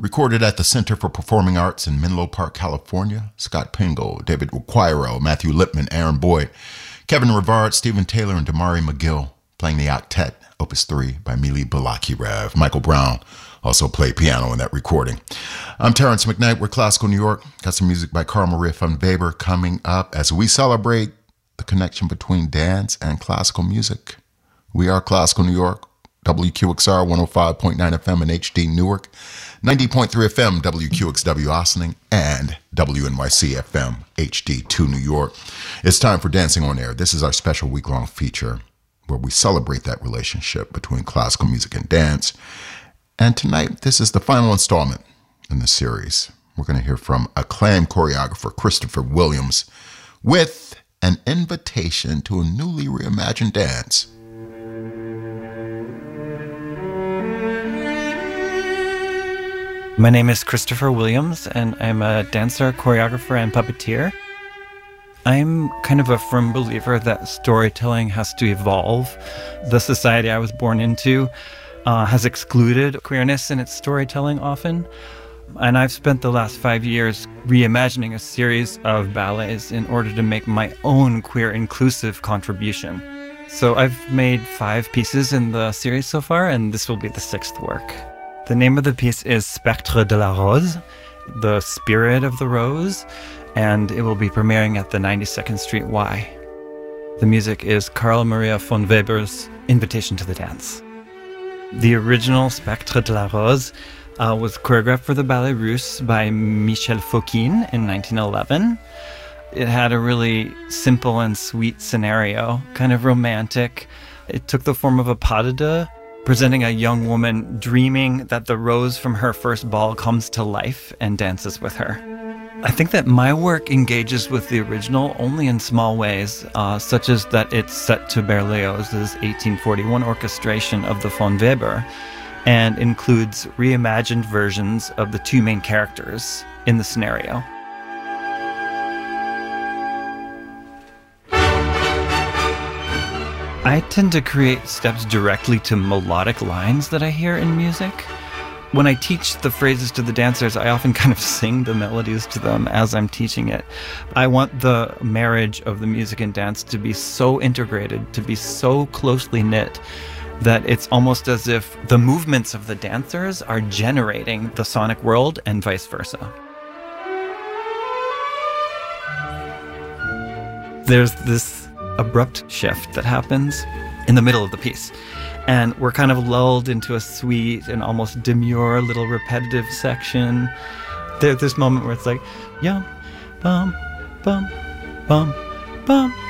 Recorded at the Center for Performing Arts in Menlo Park, California. Scott Pingle, David Requiro, Matthew Lipman, Aaron Boyd, Kevin Rivard, Stephen Taylor, and Damari McGill playing the octet, Opus 3 by Mili Balakirev. Michael Brown also played piano in that recording. I'm Terrence McKnight. We're Classical New York. Got some music by Carl Maria von Weber coming up as we celebrate the connection between dance and classical music. We are Classical New York, WQXR 105.9 FM in HD Newark, 90.3 FM WQXW Ossining, and WNYC FM HD2 New York. It's time for Dancing on Air. This is our special week-long feature where we celebrate that relationship between classical music and dance. And tonight, this is the final installment in the series. We're going to hear from acclaimed choreographer Christopher Williams with an invitation to a newly reimagined dance. My name is Christopher Williams, and I'm a dancer, choreographer, and puppeteer. I'm kind of a firm believer that storytelling has to evolve. The society I was born into has excluded queerness in its storytelling often. And I've spent the last 5 years reimagining a series of ballets in order to make my own queer inclusive contribution. So I've made 5 pieces in the series so far, and this will be the 6th work. The name of the piece is Spectre de la Rose, the spirit of the rose, and it will be premiering at the 92nd Street Y. The music is Carl Maria von Weber's Invitation to the Dance. The original Spectre de la Rose was choreographed for the Ballet Russe by Michel Fokine in 1911. It had a really simple and sweet scenario, kind of romantic. It took the form of a pas de deux, presenting a young woman dreaming that the rose from her first ball comes to life and dances with her. I think that my work engages with the original only in small ways, such as that it's set to Berlioz's 1841 orchestration of the von Weber, and includes reimagined versions of the 2 main characters in the scenario. I tend to create steps directly to melodic lines that I hear in music. When I teach the phrases to the dancers, I often kind of sing the melodies to them as I'm teaching it. I want the marriage of the music and dance to be so integrated, to be so closely knit, that it's almost as if the movements of the dancers are generating the sonic world and vice versa. There's this abrupt shift that happens in the middle of the piece, and we're kind of lulled into a sweet and almost demure little repetitive section. There's this moment where it's like, yum, bum, bum, bum, bum,